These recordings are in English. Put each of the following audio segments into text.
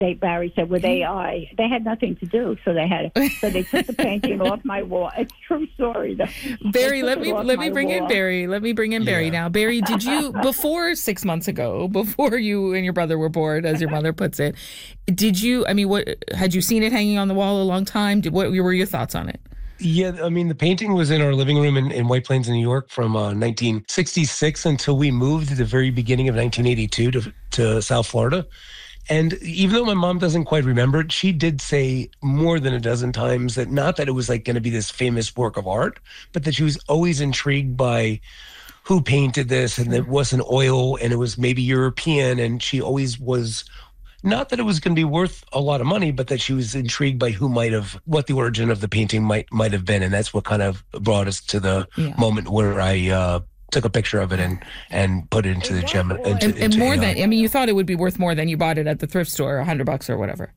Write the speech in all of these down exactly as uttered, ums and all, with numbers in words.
They, Barry said, with A I, they had nothing to do, so they had, so they took the painting off my wall. It's a true story, though. Barry, let me let me bring wall. in Barry. Let me bring in Barry Yeah. now. Barry, did you before six months ago, before you and your brother were bored, as your mother puts it, did you? I mean, what had you seen it hanging on the wall a long time? Did, what were your thoughts on it? Yeah, I mean, the painting was in our living room in, in White Plains, New York from uh, nineteen sixty-six until we moved at the very beginning of nineteen eighty-two to, to South Florida. And even though my mom doesn't quite remember it, she did say more than a dozen times that not that it was like going to be this famous work of art, but that she was always intrigued by who painted this, and it wasn't oil and it was maybe European. And she always was, not that it was going to be worth a lot of money, but that she was intrigued by who might have, what the origin of the painting might might have been. And that's what kind of brought us to the Yeah. moment where I uh, took a picture of it and and put it into the gem. Into, And, and into more A I. than, I mean, you thought it would be worth more than you bought it at the thrift store, a hundred bucks or whatever.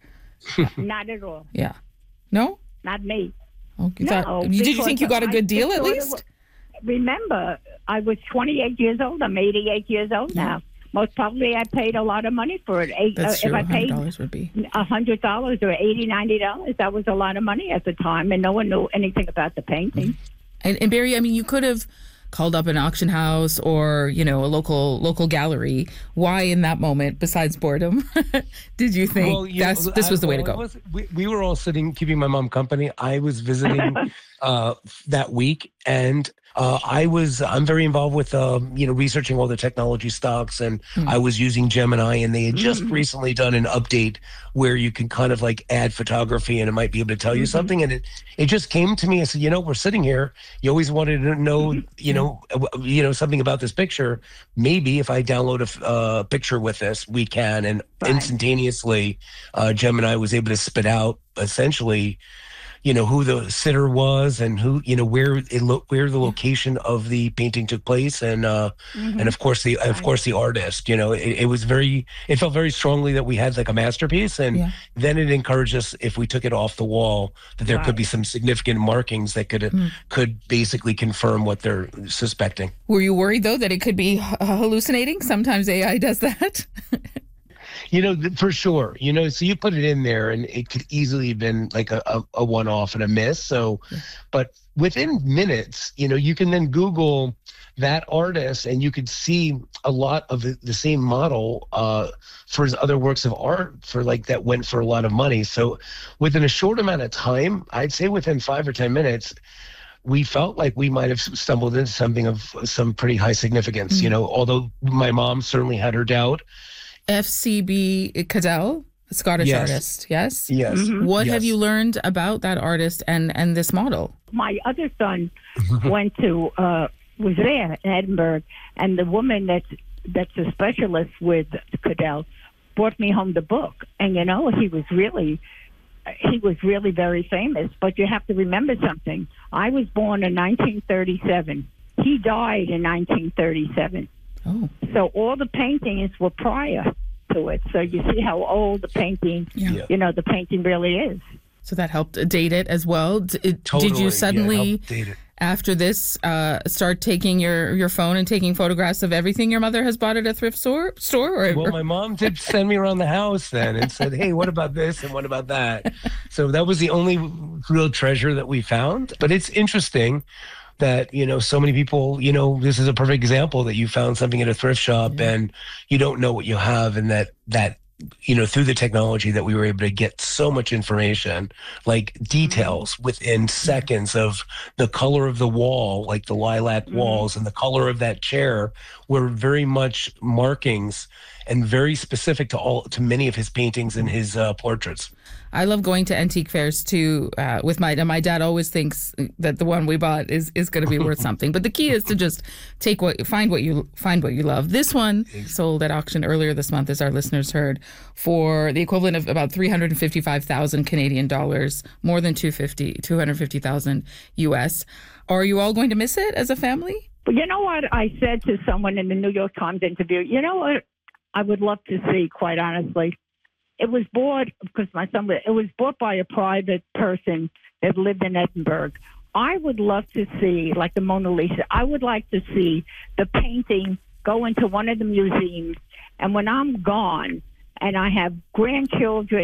Not at all. Yeah. No? Not me. Oh, you No, thought, did you because think you got a I good deal just at thought it least? wa- Remember, I was twenty-eight years old. I'm eighty-eight years old now. Most probably I paid a lot of money for it. Eight, That's uh, true. If I paid one hundred dollars would be. a hundred dollars or eighty, ninety dollars, that was a lot of money at the time, and no one knew anything about the painting. And, and Barry, I mean, you could have called up an auction house or, you know, a local local gallery. Why in that moment, besides boredom, did you think Well, you that's know, this was I- the way to well, go? it was- we, we were all sitting, keeping my mom company. I was visiting uh, that week, and uh, I was, I'm very involved with, um, you know, researching all the technology stocks, and Mm. I was using Gemini, and they had just Mm. recently done an update where you can kind of like add photography, and it might be able to tell you Mhm. something. And it, it just came to me. I said, you know, we're sitting here. You always wanted to know, you know, uh, you know, something about this picture. Maybe if I download a f- uh, picture with this, we can. And Right. instantaneously, uh, Gemini was able to spit out essentially, you know, who the sitter was and who, you know, where it lo- where the location of the painting took place, and uh, Mhm. and of course the of Right. course the artist. You know, it, it was very, it felt very strongly that we had like a masterpiece, and Yeah. then it encouraged us, if we took it off the wall, that there could Right. be some significant markings that could Mm. could basically confirm what they're suspecting. Were you worried though that it could be h- hallucinating? Sometimes A I does that. You know, th- for sure. You know, so you put it in there, and it could easily have been like a, a, a one-off and a miss. So, Yeah. but within minutes, you know, you can then Google that artist, and you could see a lot of the, the same model uh, for his other works of art for like that went for a lot of money. So, within a short amount of time, I'd say within five or ten minutes, we felt like we might have stumbled into something of some pretty high significance. Mm. You know, although my mom certainly had her doubt. F C B Cadell, a Scottish Yes. artist. Yes. Yes. Mhm. What have Yes. you learned about that artist and and this model? My other son went to uh, was there in Edinburgh, and the woman that's that's a specialist with Cadell brought me home the book, and you know he was really he was really very famous. But you have to remember something. I was born in nineteen thirty-seven. He died in nineteen thirty-seven. Oh, So all the paintings were prior to it. So you see how old the painting, yeah. Yeah. you know, the painting really is. So that helped date it as well. D- it- Totally, Did yeah, you it suddenly, helped date it. after this, uh, start taking your, your phone and taking photographs of everything your mother has bought at a thrift store? Store? Or, Well, my mom did send me around the house then and said, hey, what about this and what about that? So that was the only real treasure that we found. But it's interesting that, you know, so many people, you know, this is a perfect example that you found something at a thrift shop Yeah. and you don't know what you have, and that, that, you know, through the technology that we were able to get so much information, like details within seconds of the color of the wall, like the lilac Mhm. walls, and the color of that chair were very much markings and very specific to all, to many of his paintings and his uh, portraits. I love going to antique fairs too. Uh, with my my dad always thinks that the one we bought is, is going to be worth something. But the key is to just take what find what you find what you love. This one sold at auction earlier this month, as our listeners heard, for the equivalent of about three hundred and fifty five thousand Canadian dollars, more than two fifty two hundred fifty thousand U S. Are you all going to miss it as a family? But you know what I said to someone in the New York Times interview? You know what I would love to see, quite honestly? It was bought, because my son, it was bought by a private person that lived in Edinburgh. I would love to see, like the Mona Lisa, I would like to see the painting go into one of the museums. And when I'm gone, and I have grandchildren